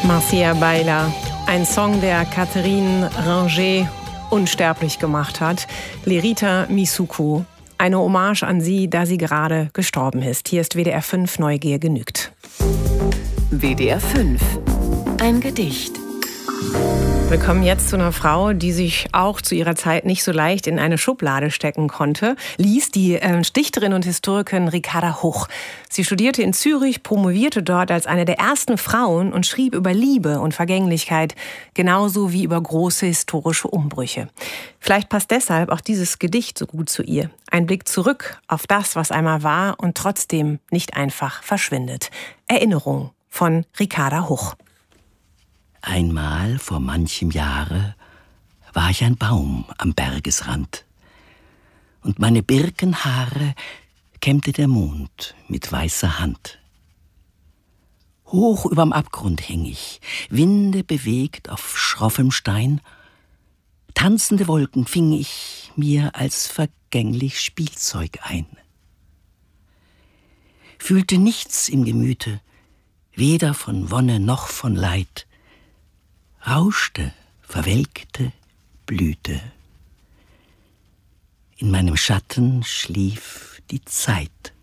Marcia Baila, ein Song, der Catherine Ranger unsterblich gemacht hat. Lerita Misuku, eine Hommage an sie, da sie gerade gestorben ist. Hier ist WDR 5 Neugier genügt. WDR 5, ein Gedicht. Wir kommen jetzt zu einer Frau, die sich auch zu ihrer Zeit nicht so leicht in eine Schublade stecken ließ, die Dichterin und Historikerin Ricarda Huch. Sie studierte in Zürich, promovierte dort als eine der ersten Frauen und schrieb über Liebe und Vergänglichkeit, genauso wie über große historische Umbrüche. Vielleicht passt deshalb auch dieses Gedicht so gut zu ihr. Ein Blick zurück auf das, was einmal war und trotzdem nicht einfach verschwindet. Erinnerung von Ricarda Huch. Einmal vor manchem Jahre war ich ein Baum am Bergesrand, und meine Birkenhaare kämmte der Mond mit weißer Hand. Hoch überm Abgrund häng ich, Winde bewegt auf schroffem Stein, tanzende Wolken fing ich mir als vergänglich Spielzeug ein. Fühlte nichts im Gemüte, weder von Wonne noch von Leid, rauschte, verwelkte, blühte. In meinem Schatten schlief die Zeit.